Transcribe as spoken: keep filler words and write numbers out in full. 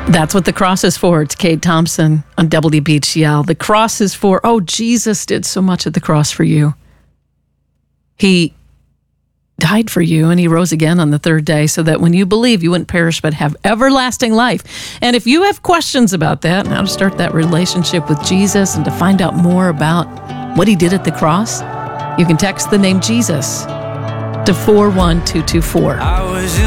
That's what the cross is for. It's Kate Thompson on W B G L. The cross is for, oh, Jesus did so much at the cross for you. He died for you, and he rose again on the third day so that when you believe, you wouldn't perish but have everlasting life. And if you have questions about that and how to start that relationship with Jesus and to find out more about what he did at the cross, you can text the name Jesus to four one two two four. I was